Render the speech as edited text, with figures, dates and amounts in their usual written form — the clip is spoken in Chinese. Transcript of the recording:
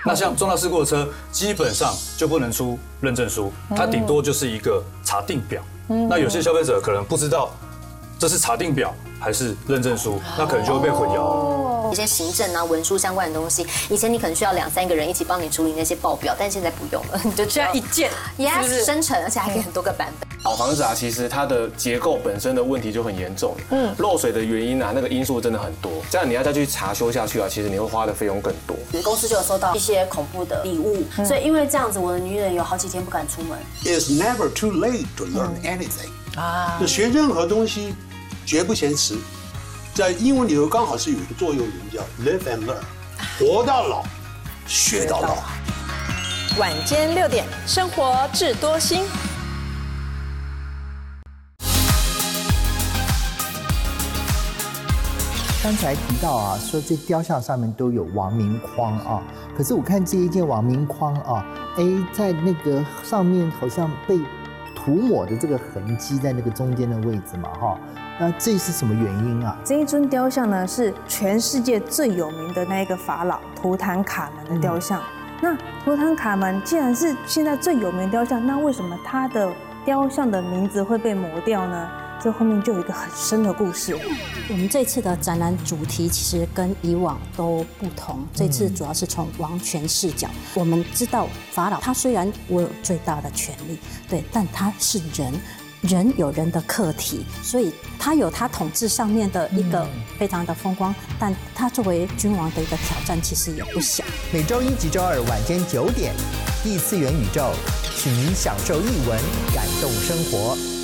那像重大事故的车，基本上就不能出认证书，它顶多就是一个查定表。那有些消费者可能不知道这是查定表还是认证书，那可能就会被混淆。 一些行政啊、文书相关的东西，以前你可能需要2-3个人一起帮你处理那些报表，但现在不用了，你就只要一键 ，yes， 生成，而且还可以很多个版本。 老房子啊，其实它的结构本身的问题就很严重，漏水的原因啊，那个因素真的很多，这样你要再去查修下去啊，其实你会花的费用更多。 公司就有收到一些恐怖的礼物，所以因为这样子，我的女人有好几天不敢出门。 It's never too late to learn anything。就学任何东西，绝不嫌迟。在英文里头刚好是有一个座右铭叫 "Live and learn"， 活到老，学到老。 晚间6点，生活智多星。 刚才提到啊，说这雕像上面都有王明框啊，可是我看这一件王明框啊，在那个上面好像被涂抹的这个痕迹在那个中间的位置嘛，哈，那这是什么原因啊？ 这一尊雕像呢，是全世界最有名的那一个法老图坦卡门的雕像。那图坦卡门既然是现在最有名的雕像，那为什么他的雕像的名字会被磨掉呢？这后面就有一个很深的故事。 我们这次的展览主题其实跟以往都不同，这次主要是从王权视角。我们知道法老他虽然握有最大的权力，对，但他是人。人有人的课题，所以他有他统治上面的一个非常的风光，但他作为君王的一个挑战其实也不小。 每周1及周2晚间9点，异次元宇宙，请您享受艺文，感动生活。